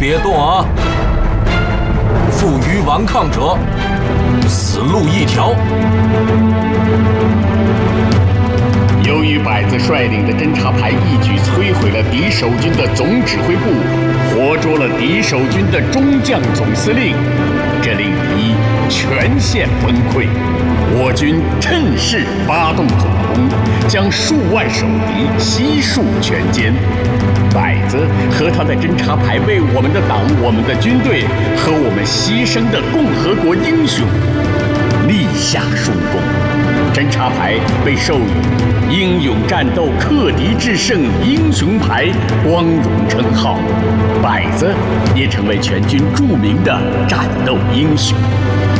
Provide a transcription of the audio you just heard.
别动啊！负隅顽抗者，死路一条。 由于摆子率领的侦察排一举摧毁了敌守军的总指挥部，活捉了敌守军的中将总司令，这令敌全线崩溃。我军趁势发动总攻，将数万守敌悉数全歼。摆子和他的侦察排为我们的党、我们的军队和我们牺牲的共和国英雄立下殊功。侦察排被授予英勇战斗、克敌制胜英雄排光荣称号，摆子也成为全军著名的战斗英雄。